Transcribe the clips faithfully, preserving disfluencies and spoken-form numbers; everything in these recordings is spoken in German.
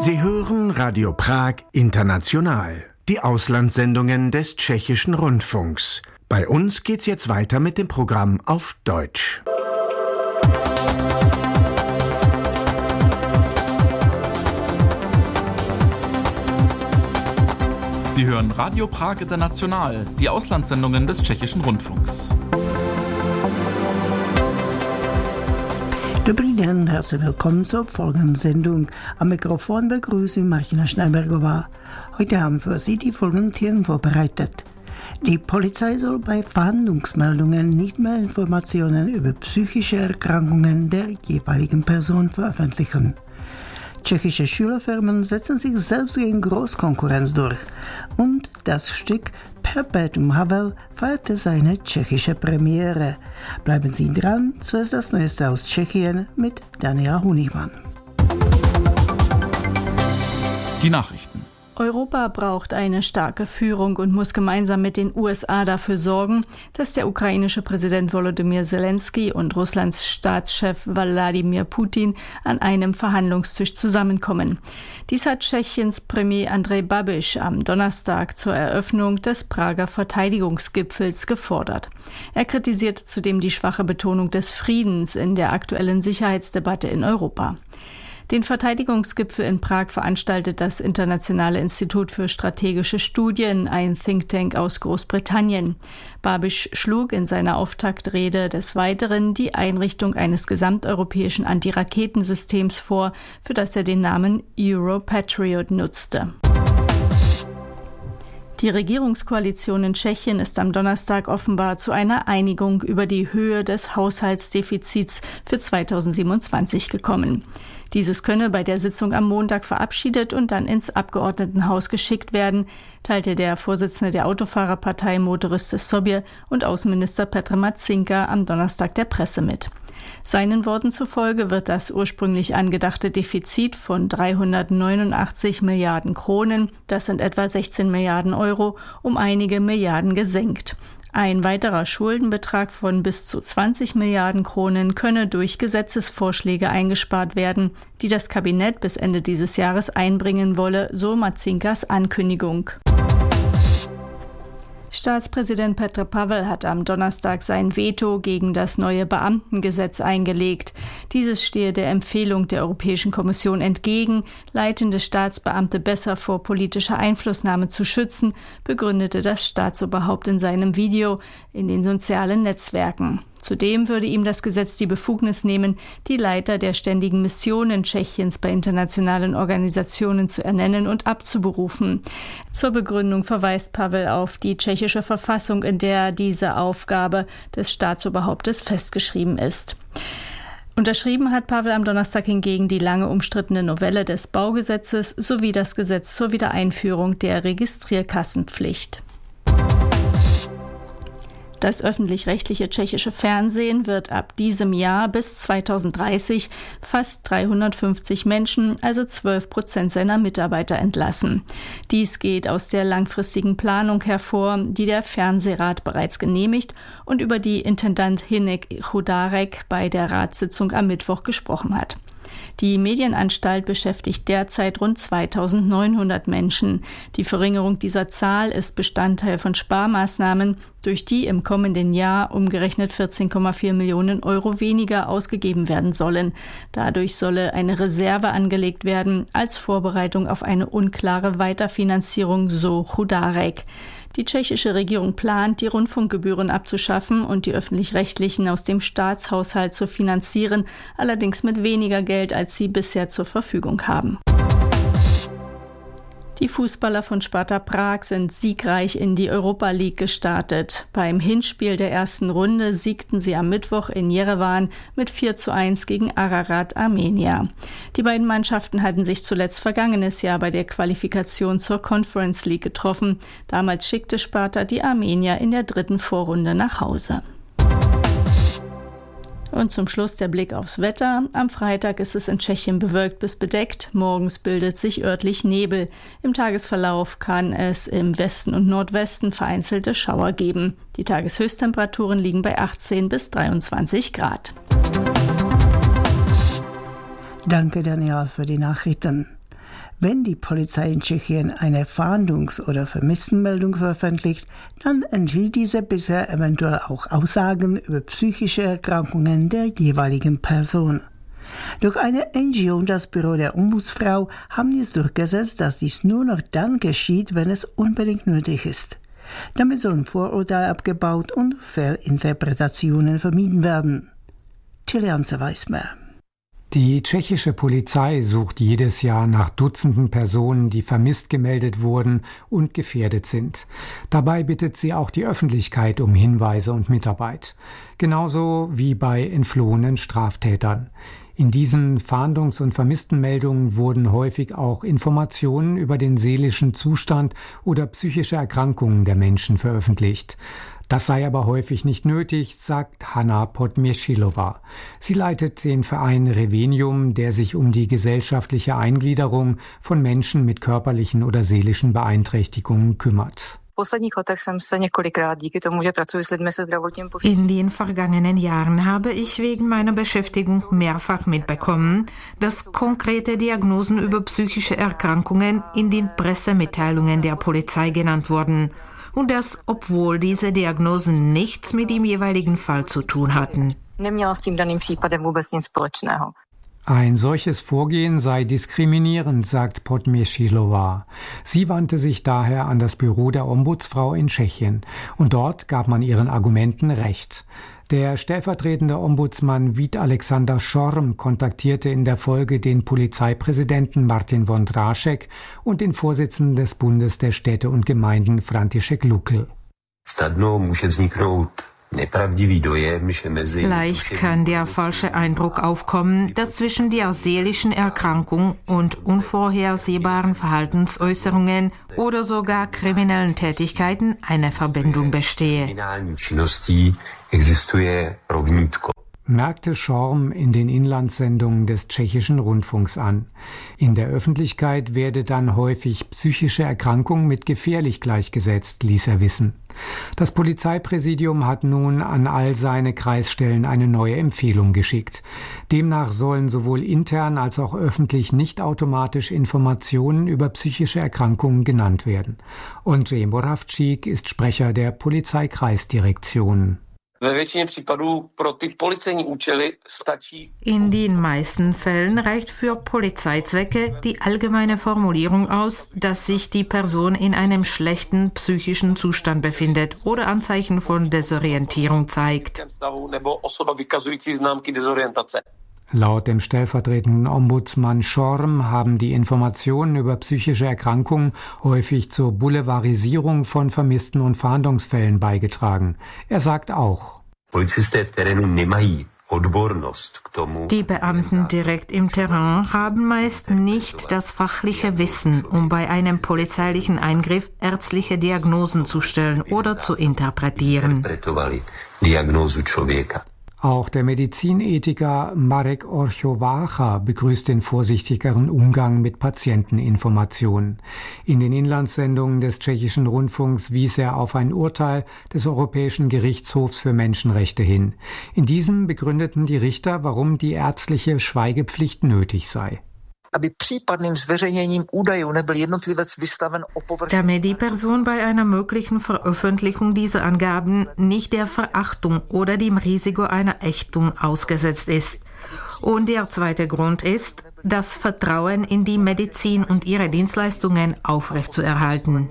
Sie hören Radio Prag International, die Auslandssendungen des Tschechischen Rundfunks. Bei uns geht's jetzt weiter mit dem Programm auf Deutsch. Sie hören Radio Prag International, die Auslandssendungen des Tschechischen Rundfunks. Dobrý den, herzlich willkommen zur folgenden Sendung. Am Mikrofon begrüße ich Martina Schneibergová. Heute haben für Sie die folgenden Themen vorbereitet. Die Polizei soll bei Fahndungsmeldungen nicht mehr Informationen über psychische Erkrankungen der jeweiligen Person veröffentlichen. Tschechische Schülerfirmen setzen sich selbst gegen Großkonkurrenz durch. Und das Stück Perpetuum Havel feierte seine tschechische Premiere. Bleiben Sie dran, zuerst das Neueste aus Tschechien mit Daniela Honigmann. Die Nachrichten. Europa braucht eine starke Führung und muss gemeinsam mit den U S A dafür sorgen, dass der ukrainische Präsident Volodymyr Zelensky und Russlands Staatschef Wladimir Putin an einem Verhandlungstisch zusammenkommen. Dies hat Tschechiens Premier Andrej Babiš am Donnerstag zur Eröffnung des Prager Verteidigungsgipfels gefordert. Er kritisiert zudem die schwache Betonung des Friedens in der aktuellen Sicherheitsdebatte in Europa. Den Verteidigungsgipfel in Prag veranstaltet das Internationale Institut für strategische Studien, ein Think Tank aus Großbritannien. Babiš schlug in seiner Auftaktrede des Weiteren die Einrichtung eines gesamteuropäischen Antiraketensystems vor, für das er den Namen Europatriot nutzte. Die Regierungskoalition in Tschechien ist am Donnerstag offenbar zu einer Einigung über die Höhe des Haushaltsdefizits für zweitausendsiebenundzwanzig gekommen. Dieses könne bei der Sitzung am Montag verabschiedet und dann ins Abgeordnetenhaus geschickt werden, teilte der Vorsitzende der Autofahrerpartei Motoristes Sobě und Außenminister Petr Matzinka am Donnerstag der Presse mit. Seinen Worten zufolge wird das ursprünglich angedachte Defizit von dreihundertneunundachtzig Milliarden Kronen, das sind etwa sechzehn Milliarden Euro, um einige Milliarden gesenkt. Ein weiterer Schuldenbetrag von bis zu zwanzig Milliarden Kronen könne durch Gesetzesvorschläge eingespart werden, die das Kabinett bis Ende dieses Jahres einbringen wolle, so Matzinkas Ankündigung. Staatspräsident Petr Pavel hat am Donnerstag sein Veto gegen das neue Beamtengesetz eingelegt. Dieses stehe der Empfehlung der Europäischen Kommission entgegen, leitende Staatsbeamte besser vor politischer Einflussnahme zu schützen, begründete das Staatsoberhaupt in seinem Video in den sozialen Netzwerken. Zudem würde ihm das Gesetz die Befugnis nehmen, die Leiter der ständigen Missionen Tschechiens bei internationalen Organisationen zu ernennen und abzuberufen. Zur Begründung verweist Pavel auf die tschechische Verfassung, in der diese Aufgabe des Staatsoberhauptes festgeschrieben ist. Unterschrieben hat Pavel am Donnerstag hingegen die lange umstrittene Novelle des Baugesetzes sowie das Gesetz zur Wiedereinführung der Registrierkassenpflicht. Das öffentlich-rechtliche tschechische Fernsehen wird ab diesem Jahr bis zweitausenddreißig fast dreihundertfünfzig Menschen, also zwölf Prozent seiner Mitarbeiter entlassen. Dies geht aus der langfristigen Planung hervor, die der Fernsehrat bereits genehmigt und über die Intendant Hinek Chudarek bei der Ratssitzung am Mittwoch gesprochen hat. Die Medienanstalt beschäftigt derzeit rund zweitausendneunhundert Menschen. Die Verringerung dieser Zahl ist Bestandteil von Sparmaßnahmen, durch die im kommenden Jahr umgerechnet vierzehn Komma vier Millionen Euro weniger ausgegeben werden sollen. Dadurch solle eine Reserve angelegt werden als Vorbereitung auf eine unklare Weiterfinanzierung, so Chudarek. Die tschechische Regierung plant, die Rundfunkgebühren abzuschaffen und die öffentlich-rechtlichen aus dem Staatshaushalt zu finanzieren, allerdings mit weniger Geld, als sie bisher zur Verfügung haben. Die Fußballer von Sparta Prag sind siegreich in die Europa League gestartet. Beim Hinspiel der ersten Runde siegten sie am Mittwoch in Jerewan mit vier zu eins gegen Ararat Armenia. Die beiden Mannschaften hatten sich zuletzt vergangenes Jahr bei der Qualifikation zur Conference League getroffen. Damals schickte Sparta die Armenier in der dritten Vorrunde nach Hause. Und zum Schluss der Blick aufs Wetter. Am Freitag ist es in Tschechien bewölkt bis bedeckt. Morgens bildet sich örtlich Nebel. Im Tagesverlauf kann es im Westen und Nordwesten vereinzelte Schauer geben. Die Tageshöchsttemperaturen liegen bei achtzehn bis dreiundzwanzig Grad. Danke, Daniel, für die Nachrichten. Wenn die Polizei in Tschechien eine Fahndungs- oder Vermisstenmeldung veröffentlicht, dann enthielt diese bisher eventuell auch Aussagen über psychische Erkrankungen der jeweiligen Person. Durch eine N G O und das Büro der Ombudsfrau haben die es durchgesetzt, dass dies nur noch dann geschieht, wenn es unbedingt nötig ist. Damit sollen Vorurteile abgebaut und Fehlinterpretationen vermieden werden. Tilianze weiß mehr. Die tschechische Polizei sucht jedes Jahr nach Dutzenden Personen, die vermisst gemeldet wurden und gefährdet sind. Dabei bittet sie auch die Öffentlichkeit um Hinweise und Mitarbeit. Genauso wie bei entflohenen Straftätern. In diesen Fahndungs- und Vermisstenmeldungen wurden häufig auch Informationen über den seelischen Zustand oder psychische Erkrankungen der Menschen veröffentlicht. Das sei aber häufig nicht nötig, sagt Hanna Podmieszilova. Sie leitet den Verein Revenium, der sich um die gesellschaftliche Eingliederung von Menschen mit körperlichen oder seelischen Beeinträchtigungen kümmert. In den vergangenen Jahren habe ich wegen meiner Beschäftigung mehrfach mitbekommen, dass konkrete Diagnosen über psychische Erkrankungen in den Pressemitteilungen der Polizei genannt wurden. Und das, obwohl diese Diagnosen nichts mit dem jeweiligen Fall zu tun hatten. Ein solches Vorgehen sei diskriminierend, sagt Podmieszilova. Sie wandte sich daher an das Büro der Ombudsfrau in Tschechien. Und dort gab man ihren Argumenten Recht. Der stellvertretende Ombudsmann Vít Alexander Schorm kontaktierte in der Folge den Polizeipräsidenten Martin Vondrášek und den Vorsitzenden des Bundes der Städte und Gemeinden František Lukl. Leicht kann der falsche Eindruck aufkommen, dass zwischen der seelischen Erkrankung und unvorhersehbaren Verhaltensäußerungen oder sogar kriminellen Tätigkeiten eine Verbindung bestehe. Merkte Schorm in den Inlandssendungen des tschechischen Rundfunks an. In der Öffentlichkeit werde dann häufig psychische Erkrankung mit gefährlich gleichgesetzt, ließ er wissen. Das Polizeipräsidium hat nun an all seine Kreisstellen eine neue Empfehlung geschickt. Demnach sollen sowohl intern als auch öffentlich nicht automatisch Informationen über psychische Erkrankungen genannt werden. Ondřej Moravčík ist Sprecher der Polizeikreisdirektion. In den meisten Fällen reicht für Polizeizwecke die allgemeine Formulierung aus, dass sich die Person in einem schlechten psychischen Zustand befindet oder Anzeichen von Desorientierung zeigt. Laut dem stellvertretenden Ombudsmann Schorm haben die Informationen über psychische Erkrankungen häufig zur Boulevardisierung von Vermissten und Fahndungsfällen beigetragen. Er sagt auch: Die Beamten direkt im Terrain haben meist nicht das fachliche Wissen, um bei einem polizeilichen Eingriff ärztliche Diagnosen zu stellen oder zu interpretieren. Auch der Medizinethiker Marek Orchowacha begrüßt den vorsichtigeren Umgang mit Patienteninformationen. In den Inlandssendungen des tschechischen Rundfunks wies er auf ein Urteil des Europäischen Gerichtshofs für Menschenrechte hin. In diesem begründeten die Richter, warum die ärztliche Schweigepflicht nötig sei. Damit die Person bei einer möglichen Veröffentlichung dieser Angaben nicht der Verachtung oder dem Risiko einer Ächtung ausgesetzt ist. Und der zweite Grund ist, das Vertrauen in die Medizin und ihre Dienstleistungen aufrechtzuerhalten.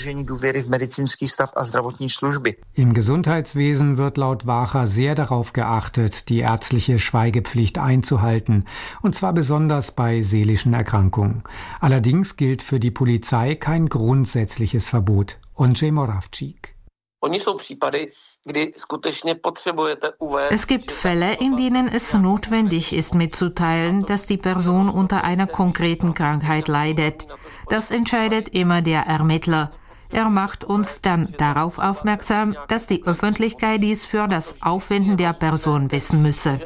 Im Gesundheitswesen wird laut Wacha sehr darauf geachtet, die ärztliche Schweigepflicht einzuhalten, und zwar besonders bei seelischen Erkrankungen. Allerdings gilt für die Polizei kein grundsätzliches Verbot. Ondřej Moravčík. Es gibt Fälle, in denen es notwendig ist, mitzuteilen, dass die Person unter einer konkreten Krankheit leidet. Das entscheidet immer der Ermittler. Er macht uns dann darauf aufmerksam, dass die Öffentlichkeit dies für das Auffinden der Person wissen müsse.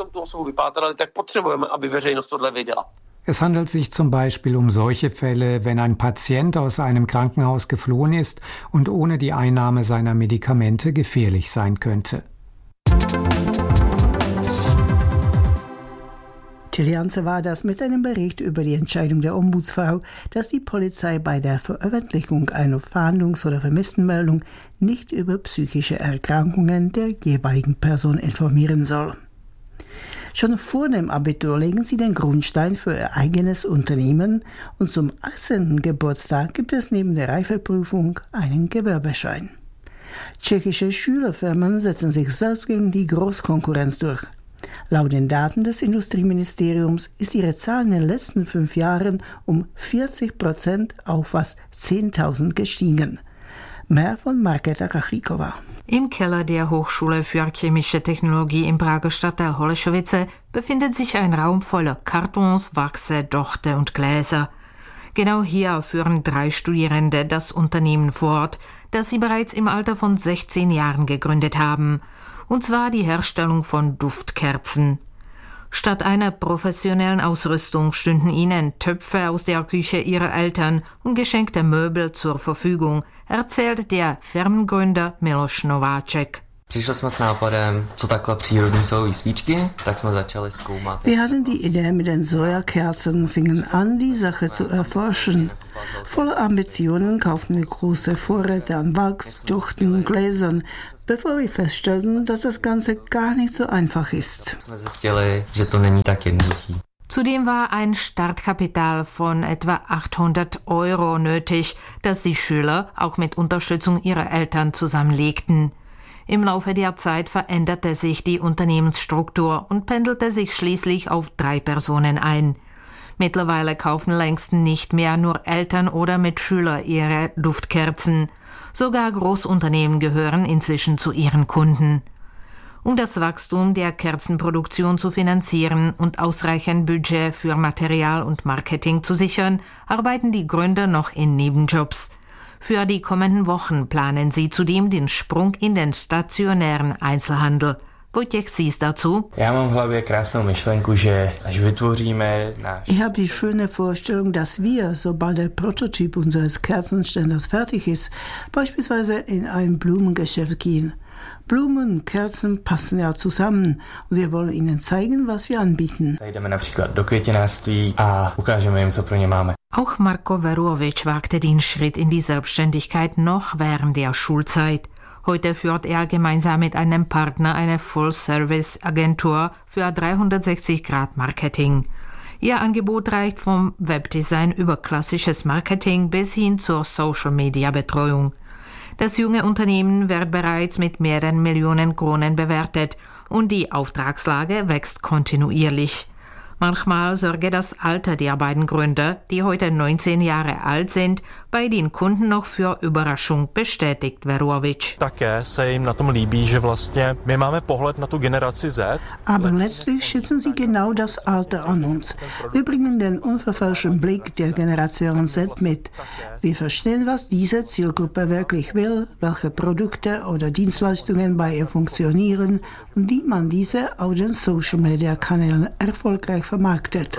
Es handelt sich zum Beispiel um solche Fälle, wenn ein Patient aus einem Krankenhaus geflohen ist und ohne die Einnahme seiner Medikamente gefährlich sein könnte. Chilianze war das mit einem Bericht über die Entscheidung der Ombudsfrau, dass die Polizei bei der Veröffentlichung einer Fahndungs- oder Vermisstenmeldung nicht über psychische Erkrankungen der jeweiligen Person informieren soll. Schon vor dem Abitur legen sie den Grundstein für ihr eigenes Unternehmen und zum achtzehnten Geburtstag gibt es neben der Reifeprüfung einen Gewerbeschein. Tschechische Schülerfirmen setzen sich selbst gegen die Großkonkurrenz durch. Laut den Daten des Industrieministeriums ist ihre Zahl in den letzten fünf Jahren um vierzig Prozent auf fast zehntausend gestiegen. Mehr von Markéta Kachlíková. Im Keller der Hochschule für chemische Technologie im Prager Stadtteil Holešovice befindet sich ein Raum voller Kartons, Wachse, Dochte und Gläser. Genau hier führen drei Studierende das Unternehmen fort, das sie bereits im Alter von sechzehn Jahren gegründet haben. Und zwar die Herstellung von Duftkerzen. Statt einer professionellen Ausrüstung stünden ihnen Töpfe aus der Küche ihrer Eltern und geschenkte Möbel zur Verfügung, erzählt der Firmengründer Miloš Nováček. Wir hatten die Idee mit den Sojakerzen und fingen an, die Sache zu erforschen. Voller Ambitionen kauften wir große Vorräte an Wachs, Dochten und Gläsern, bevor wir feststellten, dass das Ganze gar nicht so einfach ist. Zudem war ein Startkapital von etwa achthundert Euro nötig, das die Schüler auch mit Unterstützung ihrer Eltern zusammenlegten. Im Laufe der Zeit veränderte sich die Unternehmensstruktur und pendelte sich schließlich auf drei Personen ein. Mittlerweile kaufen längst nicht mehr nur Eltern oder Mitschüler ihre Duftkerzen. Sogar Großunternehmen gehören inzwischen zu ihren Kunden. Um das Wachstum der Kerzenproduktion zu finanzieren und ausreichend Budget für Material und Marketing zu sichern, arbeiten die Gründer noch in Nebenjobs. Für die kommenden Wochen planen sie zudem den Sprung in den stationären Einzelhandel. Wojciech Sis dazu. Ich habe die schöne Vorstellung, dass wir, sobald der Prototyp unseres Kerzenständers fertig ist, beispielsweise in ein Blumengeschäft gehen. Blumen und Kerzen passen ja zusammen und wir wollen ihnen zeigen, was wir anbieten. Auch Marko Veruovic wagte den Schritt in die Selbstständigkeit noch während der Schulzeit. Heute führt er gemeinsam mit einem Partner eine Full-Service-Agentur für dreihundertsechzig Grad Marketing. Ihr Angebot reicht vom Webdesign über klassisches Marketing bis hin zur Social-Media-Betreuung. Das junge Unternehmen wird bereits mit mehreren Millionen Kronen bewertet und die Auftragslage wächst kontinuierlich. Manchmal sorge das Alter der beiden Gründer, die heute neunzehn Jahre alt sind, bei den Kunden noch für Überraschung, bestätigt Veruovic. Aber letztlich schätzen sie genau das Alter an uns. Wir bringen den unverfälschten Blick der Generation Z mit. Wir verstehen, was diese Zielgruppe wirklich will, welche Produkte oder Dienstleistungen bei ihr funktionieren und wie man diese auf den Social-Media-Kanälen erfolgreich vermarktet.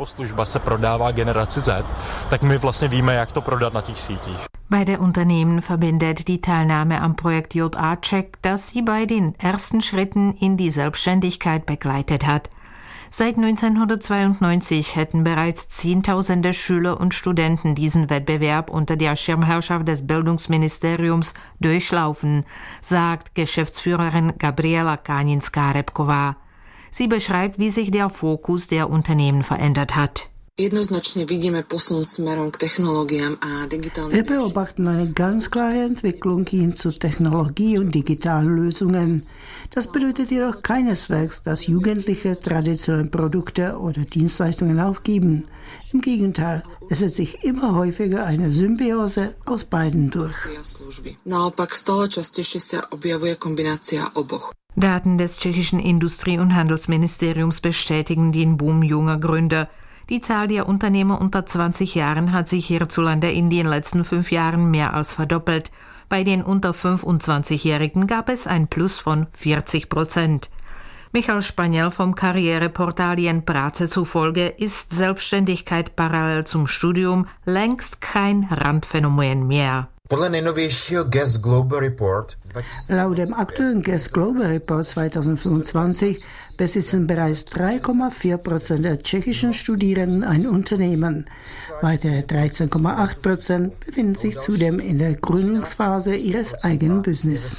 Beide Unternehmen verbindet die Teilnahme am Projekt J A-Check, das sie bei den ersten Schritten in die Selbstständigkeit begleitet hat. Seit neunzehnhundertzweiundneunzig hätten bereits Zehntausende Schüler und Studenten diesen Wettbewerb unter der Schirmherrschaft des Bildungsministeriums durchlaufen, sagt Geschäftsführerin Gabriela Kaninska-Repková. Sie beschreibt, wie sich der Fokus der Unternehmen verändert hat. Wir beobachten eine ganz klare Entwicklung hin zu Technologie und digitalen Lösungen. Das bedeutet jedoch keineswegs, dass Jugendliche traditionelle Produkte oder Dienstleistungen aufgeben. Im Gegenteil, es setzt sich immer häufiger eine Symbiose aus beiden durch. Daten des tschechischen Industrie- und Handelsministeriums bestätigen den Boom junger Gründer. Die Zahl der Unternehmer unter zwanzig Jahren hat sich hierzulande in den letzten fünf Jahren mehr als verdoppelt. Bei den unter fünfundzwanzigjährigen gab es ein Plus von vierzig Prozent. Michal Španěl vom Karriereportal Jen Práce zufolge ist Selbstständigkeit parallel zum Studium längst kein Randphänomen mehr. Laut dem aktuellen Guest Global Report zweitausendfünfundzwanzig besitzen bereits drei Komma vier Prozent der tschechischen Studierenden ein Unternehmen. Weitere dreizehn Komma acht Prozent befinden sich zudem in der Gründungsphase ihres eigenen Business.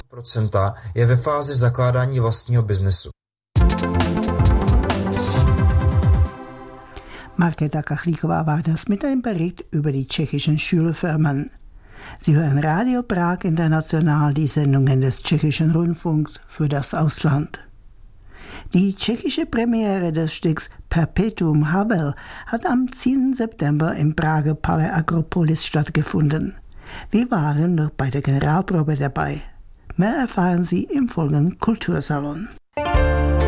Markéta Kachlíková war das mit einem Bericht über die tschechischen Schülerfirmen. Sie hören Radio Prag International, die Sendungen des tschechischen Rundfunks für das Ausland. Die tschechische Premiere des Stücks Perpetuum Havel hat am zehnten September im Prager Palais Akropolis stattgefunden. Wir waren noch bei der Generalprobe dabei. Mehr erfahren Sie im folgenden Kultursalon.